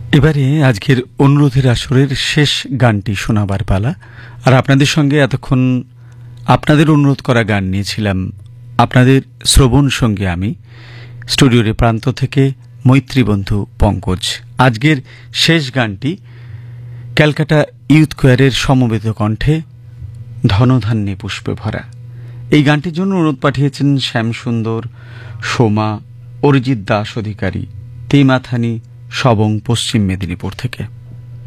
এবারে আজকের অনুরোধের আসরের শেষ গানটি শোনাবার পালা। আর আপনাদের সঙ্গে এতক্ষণ আপনাদের অনুরোধ করা গান নিয়েছিলাম আপনাদের শ্রবণ সঙ্গে আমি, স্টুডিওর প্রান্ত থেকে মৈত্রী বন্ধু পঙ্কজ। আজকের শেষ গানটি ক্যালকাটা ইউথ কোয়ারের সমবেত কণ্ঠে ধনধান্যে পুষ্পে ভরা। এই গানটির জন্য অনুরোধ পাঠিয়েছেন শ্যামসুন্দর, সোমা, অরিজিৎ দাস অধিকারী, তেমাথানি, সবং, পশ্চিম মেদিনীপুর থেকে।